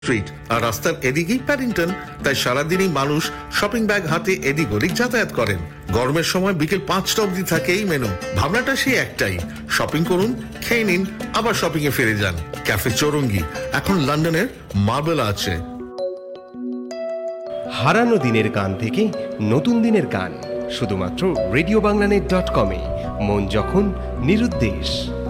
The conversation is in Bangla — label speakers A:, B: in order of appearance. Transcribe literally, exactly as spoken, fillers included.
A: স্ট্রিট আর রাস্তার এদিকেই প্যাডিংটন, তাই সারাদিনই মানুষ শপিং ব্যাগ হাতে এদিক ওদিক যাতায়াত করেন। গরমের সময় বিকেল পাঁচটা অবধি থাকে এই মেনু। ভাবনাটা সেই একটাই, শপিং করুন, খেয়ে নিন, আবার শপিং এ ফিরে যান। ক্যাফে চৌরঙ্গি এখন লন্ডনের মার্বেল আছে।
B: হারানো দিনের গান থেকে নতুন দিনের গান শুধুমাত্র রেডিও বাংলা নেট ডট কমে। মন যখন নিরুদ্দেশ।